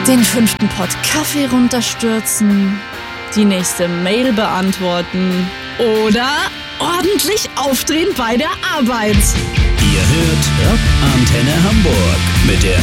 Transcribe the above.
Den 5. Pott Kaffee runterstürzen, die nächste Mail beantworten oder ordentlich aufdrehen bei der Arbeit. Ihr hört Rock Antenne Hamburg mit der